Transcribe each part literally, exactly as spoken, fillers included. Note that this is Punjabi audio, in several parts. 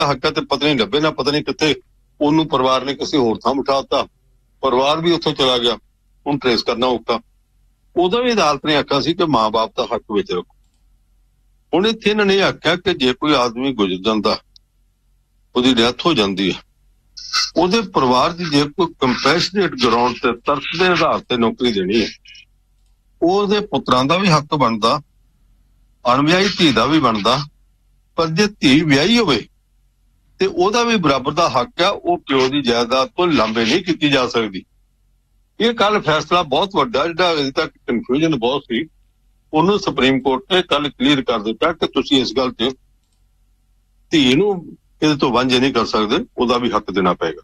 ਹੱਕ ਹੈ ਤੇ ਪਤਨੀ ਲੱਭੇ ਨਾ ਪਤਾ ਨਹੀਂ ਕਿੱਥੇ, ਉਹਨੂੰ ਪਰਿਵਾਰ ਨੇ ਕਿਸੇ ਹੋਰ ਥਾਂ ਬਿਠਾਤਾ, ਪਰਿਵਾਰ ਵੀ ਉੱਥੋਂ ਚਲਾ ਗਿਆ, ਹੁਣ ਟਰੇਸ ਕਰਨਾ ਔਖਾ। ਉਹਦਾ ਵੀ ਅਦਾਲਤ ਨੇ ਆਖਿਆ ਸੀ ਕਿ ਮਾਂ ਬਾਪ ਦਾ ਹੱਕ ਵਿੱਚ ਰੱਖੋ। ਹੁਣ ਇੱਥੇ ਇਹਨਾਂ ਨੇ ਆਖਿਆ ਕਿ ਜੇ ਕੋਈ ਆਦਮੀ ਗੁਜ਼ਰ ਜਾਂਦਾ, ਉਹਦੀ ਡੈਥ ਹੋ ਜਾਂਦੀ ਹੈ, ਉਹਦੇ ਪਰਿਵਾਰ ਦੀ ਜੇ ਕੋਈ ਕੰਪੈਸ਼ਨੇਟ ਗਰਾਊਂਡ ਤੇ ਤਰਸ ਦੇ ਆਧਾਰ ਤੇ ਨੌਕਰੀ ਦੇਣੀ ਹੈ, ਉਹਦੇ ਪੁੱਤਰਾਂ ਦਾ ਵੀ ਹੱਕ ਬਣਦਾ, ਅਣਵਿਆਹੀ ਧੀ ਦਾ ਵੀ ਬਣਦਾ। ਪਰ ਜੇ ਧੀ ਵਿਆਹੀ ਹੋਵੇ ਤੇ ਉਹਦਾ ਵੀ ਬਰਾਬਰ ਦਾ ਹੱਕ ਆ, ਉਹ ਪਿਓ ਦੀ ਜਾਇਦਾਦ ਤੋਂ ਲਾਂਭੇ ਨਹੀਂ ਕੀਤੀ ਜਾ ਸਕਦੀ। ਇਹ ਕੱਲ ਫੈਸਲਾ ਬਹੁਤ ਵੱਡਾ, ਜਿਹੜਾ ਅਜੇ ਤੱਕ ਕਨਫਿਊਜ਼ਨ ਬਹੁਤ ਸੀ, ਉਹਨੂੰ ਸੁਪਰੀਮ ਕੋਰਟ ਨੇ ਕੱਲ ਕਲੀਅਰ ਕਰ ਦਿੱਤਾ ਕਿ ਤੁਸੀਂ ਇਸ ਗੱਲ ਤੇ ਧੀ ਨੂੰ ਇਹਦੇ ਤੋਂ ਵਾਂਝੇ ਨਹੀਂ ਕਰ ਸਕਦੇ, ਉਹਦਾ ਵੀ ਹੱਕ ਦੇਣਾ ਪਏਗਾ।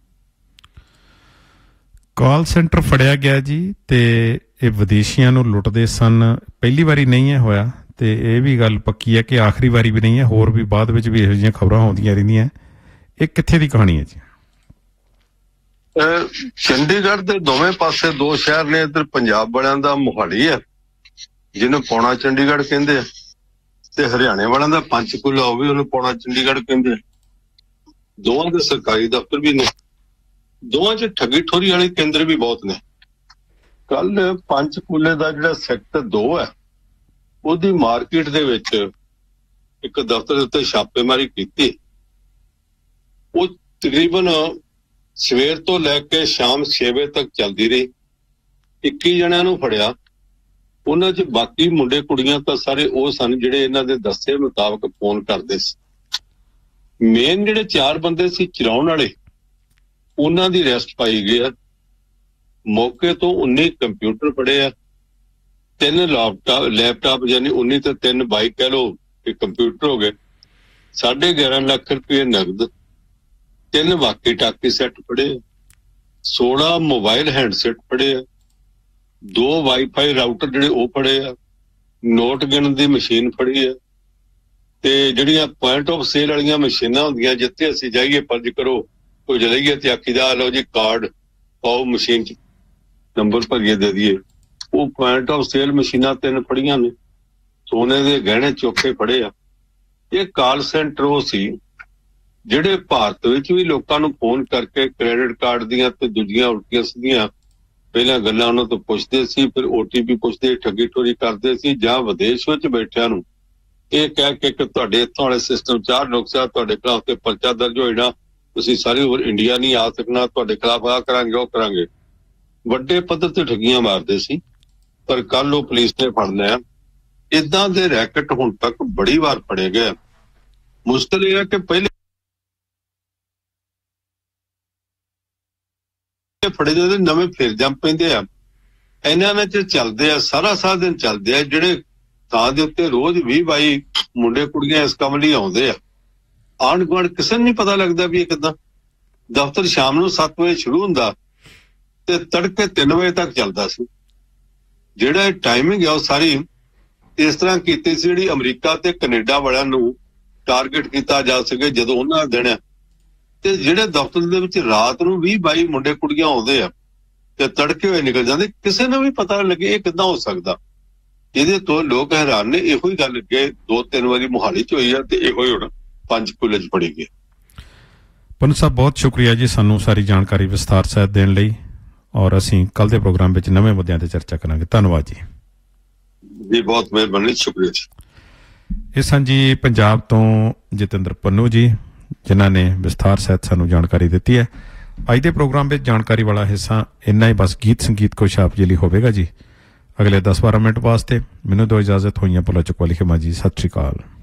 ਕਾਲ ਸੈਂਟਰ ਫੜਿਆ ਗਿਆ ਜੀ, ਤੇ ਇਹ ਵਿਦੇਸ਼ੀਆਂ ਨੂੰ ਲੁੱਟਦੇ ਸਨ, ਪਹਿਲੀ ਵਾਰੀ ਨਹੀਂ ਹੈ ਹੋਇਆ, ਤੇ ਇਹ ਵੀ ਗੱਲ ਪੱਕੀ ਹੈ ਕਿ ਆਖਰੀ ਵਾਰੀ ਵੀ ਨਹੀਂ ਹੈ, ਹੋਰ ਵੀ ਬਾਅਦ ਵਿੱਚ ਵੀ ਇਹੋ ਜਿਹੀਆਂ ਖਬਰਾਂ ਆਉਂਦੀਆਂ ਰਹਿੰਦੀਆਂ। ਇਹ ਕਿੱਥੇ ਦੀ ਕਹਾਣੀ ਹੈ ਜੀ? ਚੰਡੀਗੜ੍ਹ ਦੇ ਦੋਵੇਂ ਪਾਸੇ ਦੋ ਸ਼ਹਿਰ ਨੇ, ਇੱਧਰ ਪੰਜਾਬ ਵਾਲਿਆਂ ਦਾ ਮੋਹਾਲੀ ਹੈ ਜਿਹਨੂੰ ਪੌਣਾ ਚੰਡੀਗੜ੍ਹ ਕਹਿੰਦੇ ਆ, ਤੇ ਹਰਿਆਣੇ ਵਾਲਿਆਂ ਦਾ ਪੰਚਕੂਲਾ, ਉਹ ਵੀ ਉਹਨੂੰ ਪੌਣਾ ਚੰਡੀਗੜ੍ਹ ਕਹਿੰਦੇ ਆ। ਦੋਵਾਂ ਦੇ ਸਰਕਾਰੀ ਦਫ਼ਤਰ ਵੀ ਨੇ, ਦੋਵਾਂ 'ਚ ਠੱਗੀ ਠੋਰੀ ਵਾਲੇ ਕੇਂਦਰ ਵੀ ਬਹੁਤ ਨੇ। ਕੱਲ ਪੰਚਕੂਲੇ ਦਾ ਜਿਹੜਾ ਸੈਕਟਰ ਦੋ ਹੈ, ਉਹਦੀ ਮਾਰਕੀਟ ਦੇ ਵਿੱਚ ਇੱਕ ਦਫ਼ਤਰ ਦੇ ਉੱਤੇ ਛਾਪੇਮਾਰੀ ਕੀਤੀ। ਉਹ ਤਕਰੀਬਨ ਸਵੇਰ ਤੋਂ ਲੈ ਕੇ ਸ਼ਾਮ ਛੇ ਵਜੇ ਤੱਕ ਚੱਲਦੀ ਰਹੀ। ਇੱਕੀ ਜਣਿਆਂ ਨੂੰ ਫੜਿਆ, ਉਹਨਾਂ 'ਚ ਬਾਕੀ ਮੁੰਡੇ ਕੁੜੀਆਂ ਤਾਂ ਸਾਰੇ ਉਹ ਸਨ ਜਿਹੜੇ ਇਹਨਾਂ ਦੇ ਦੱਸੇ ਮੁਤਾਬਕ ਫੋਨ ਕਰਦੇ ਸੀ। ਮੇਨ ਜਿਹੜੇ ਚਾਰ ਬੰਦੇ ਸੀ ਚਲਾਉਣ ਵਾਲੇ, ਉਹਨਾਂ ਦੀ ਅਰੈਸਟ ਪਾਈ ਗਈ ਆ। ਮੌਕੇ ਤੋਂ ਉੱਨੀ ਕੰਪਿਊਟਰ ਫੜੇ ਆ, ਤਿੰਨ ਲੈਪਟਾਪ ਲੈਪਟਾਪ ਯਾਨੀ ਉੱਨੀ ਤੇ ਤਿੰਨ ਬਾਈਕ ਕਹਿ ਲਓ ਕਿ ਕੰਪਿਊਟਰ ਹੋ ਗਏ, ਸਾਢੇ ਗਿਆਰਾਂ ਲੱਖ ਰੁਪਏ ਨਗਦ, ਤਿੰਨ ਵਾਕੀ ਟਾਕੀ ਸੈੱਟ ਫੜੇ, ਸੋਲਾਂ ਮੋਬਾਈਲ ਹੈਂਡਸੈਟ ਫੜੇ ਆ, ਦੋ ਵਾਈਫਾਈ ਰਾਊਟਰ ਜਿਹੜੇ ਉਹ ਫੜੇ ਆ, ਨੋਟ ਗਿਣਨ ਦੀ ਮਸ਼ੀਨ ਫੜੀ ਆ, ਤੇ ਜਿਹੜੀਆਂ ਪੁਆਇੰਟ ਆਫ ਸੇਲ ਵਾਲੀਆਂ ਮਸ਼ੀਨਾਂ ਹੁੰਦੀਆਂ ਜਿੱਥੇ ਅਸੀਂ ਜਾਈਏ ਪੰਜ ਕਰੋ ਕੋਈ ਜਲਾਈਏ ਤੇ ਆਖੀ ਦਾ ਲਓ ਜੀ ਕਾਰਡ ਪਾਓ ਮਸ਼ੀਨ 'ਚ ਨੰਬਰ ਭਰੀਏ ਦੇ ਦਈਏ, ਉਹ ਪੁਆਇੰਟ ਆਫ ਸੇਲ ਮਸ਼ੀਨਾਂ ਤਿੰਨ ਫੜੀਆਂ ਨੇ, ਸੋਨੇ ਦੇ ਗਹਿਣੇ ਚੋਖੇ ਫੜੇ ਆ। ਇਹ ਕਾਲ ਸੈਂਟਰ ਉਹ ਸੀ ਜਿਹੜੇ ਭਾਰਤ ਵਿੱਚ ਵੀ ਲੋਕਾਂ ਨੂੰ ਫੋਨ ਕਰਕੇ ਕ੍ਰੈਡਿਟ ਕਾਰਡ ਦੀਆਂ ਤੇ ਦੂਜੀਆਂ ਉਲਟੀਆਂ ਸਿੱਧੀਆਂ ਪਹਿਲਾਂ ਗੱਲਾਂ ਉਹਨਾਂ ਤੋਂ ਪੁੱਛਦੇ ਸੀ, ਫਿਰ ਓ ਟੀ ਪੀ ਪੁੱਛਦੇ, ਠੱਗੀ ਠੋਰੀ ਕਰਦੇ ਸੀ, ਜਾਂ ਵਿਦੇਸ਼ ਵਿੱਚ ਬੈਠਿਆਂ ਨੂੰ ਇਹ ਕਹਿ ਕੇ ਕਿ ਤੁਹਾਡੇ ਇੱਥੋਂ ਵਾਲੇ ਸਿਸਟਮ ਚਾਰ ਨੁਕਸਾ, ਤੁਹਾਡੇ ਖਿਲਾਫ ਤੇ ਪਰਚਾ ਦਰਜ ਹੋ ਜਾਣਾ, ਤੁਸੀਂ ਸਾਰੀ ਉਮਰ ਇੰਡੀਆ ਨਹੀਂ ਆ ਸਕਣਾ, ਤੁਹਾਡੇ ਖਿਲਾਫ ਆ ਕਰਾਂਗੇ ਉਹ ਕਰਾਂਗੇ, ਵੱਡੇ ਪੱਧਰ ਤੇ ਠੱਗੀਆਂ ਮਾਰਦੇ ਸੀ। ਪਰ ਕੱਲ ਉਹ ਪੁਲਿਸ ਨੇ ਫੜ ਲਿਆ। ਏਦਾਂ ਦੇ ਰੈਕਟ ਹੁਣ ਤੱਕ ਬੜੀ ਵਾਰ ਫੜੇ ਗਏ। ਮੁਸ਼ਕਿਲ ਇਹ ਹੈ ਕਿ ਪਹਿਲੇ ਫੜੇ ਜਾਂਦੇ, ਨਵੇਂ ਫਿਰ ਜੰਪ ਪੈਂਦੇ ਆ। ਇਹਨਾਂ ਨੇ ਚ ਚੱਲਦੇ ਆ, ਸਾਰਾ ਸਾਰਾ ਦਿਨ ਚੱਲਦੇ ਆ, ਜਿਹੜੇ ਥਾਂ ਦੇ ਉੱਤੇ ਰੋਜ਼ ਵੀਹ ਬਾਈ ਮੁੰਡੇ ਕੁੜੀਆਂ ਇਸ ਕੰਮ ਲਈ ਆਉਂਦੇ ਆ। ਆਂਢ ਗੁਆਂਢ ਕਿਸੇ ਨੂੰ ਨਹੀਂ ਪਤਾ ਲੱਗਦਾ ਵੀ ਇਹ ਕਿੱਦਾਂ। ਦਫ਼ਤਰ ਸ਼ਾਮ ਨੂੰ ਸੱਤ ਵਜੇ ਸ਼ੁਰੂ ਹੁੰਦਾ ਤੇ ਤੜਕੇ ਤਿੰਨ ਵਜੇ ਤੱਕ ਚੱਲਦਾ ਸੀ। ਜਿਹੜਾ ਟਾਈਮਿੰਗ ਹੈ ਉਹ ਸਾਰੀ ਇਸ ਤਰ੍ਹਾਂ ਕੀਤੀ ਸੀ ਜਿਹੜੀ ਅਮਰੀਕਾ ਤੇ ਕੈਨੇਡਾ ਵਾਲਿਆਂ ਨੂੰ ਟਾਰਗੇਟ ਕੀਤਾ ਜਾ ਸਕੇ ਜਦੋਂ ਉਹਨਾਂ ਦਾ ਦਿਨ ਹੈ। ਤੇ ਜਿਹੜੇ ਦਫ਼ਤਰ ਦੇ ਵਿੱਚ ਰਾਤ ਨੂੰ ਵੀਹ ਬਾਈ ਮੁੰਡੇ ਕੁੜੀਆਂ ਆਉਂਦੇ ਆ ਤੇ ਤੜਕੇ ਹੋਏ ਨਿਕਲ ਜਾਂਦੇ, ਕਿਸੇ ਨੂੰ ਵੀ ਪਤਾ ਲੱਗੇ ਇਹ ਕਿੱਦਾਂ ਹੋ ਸਕਦਾ। ਇਹਦੇ ਤੋਂ ਲੋਕ ਹੈਰਾਨ ਨੇ। ਇਹੋ ਹੀ ਗੱਲ ਅੱਗੇ ਦੋ ਤਿੰਨ ਵਾਰੀ ਮੋਹਾਲੀ ਚ ਹੋਈ ਆ ਤੇ ਇਹੋ ਹੀ ਹੁਣ ਪੰਚਕੂਲੇ ਚ ਫੜੀ ਗਈ। ਪੰਨੂ ਸਾਹਿਬ ਬਹੁਤ ਸ਼ੁਕਰੀਆ ਜੀ ਸਾਨੂੰ ਸਾਰੀ ਜਾਣਕਾਰੀ ਵਿਸਥਾਰ ਸਹਿਤ ਦੇਣ ਲਈ, ਔਰ ਅਸੀਂ ਕੱਲ ਦੇ ਪ੍ਰੋਗਰਾਮ ਵਿੱਚ ਨਵੇਂ ਮੁੱਦਿਆਂ ਤੇ ਚਰਚਾ ਕਰਾਂਗੇ। ਧੰਨਵਾਦ ਜੀ। ਜੀ ਬਹੁਤ ਮਿਹਰਬਾਨੀ, ਸ਼ੁਕਰੀਆ ਜੀ। ਇਹ ਸਨ ਜੀ ਪੰਜਾਬ ਤੋਂ ਜਤਿੰਦਰ ਪੰਨੂ ਜੀ, ਜਿਨ੍ਹਾਂ ਨੇ ਵਿਸਥਾਰ ਸਹਿਤ ਸਾਨੂੰ ਜਾਣਕਾਰੀ ਦਿੱਤੀ ਹੈ। ਅੱਜ ਦੇ ਪ੍ਰੋਗਰਾਮ ਵਿੱਚ ਜਾਣਕਾਰੀ ਵਾਲਾ ਹਿੱਸਾ ਇੰਨਾ ਹੀ ਬਸ। ਗੀਤ ਸੰਗੀਤ ਕੁਛ ਆਪ ਜੀ ਲਈ ਹੋਵੇਗਾ ਜੀ ਅਗਲੇ ਦਸ ਬਾਰਾਂ ਮਿੰਟ ਵਾਸਤੇ। ਮੈਨੂੰ ਦੋ ਇਜਾਜ਼ਤ ਹੋਈਆਂ। ਭੁੱਲਾ ਚੁੱਕ ਵਾਲੀ ਖਿਮਾ ਜੀ, ਸਤਿ ਸ਼੍ਰੀ ਅਕਾਲ।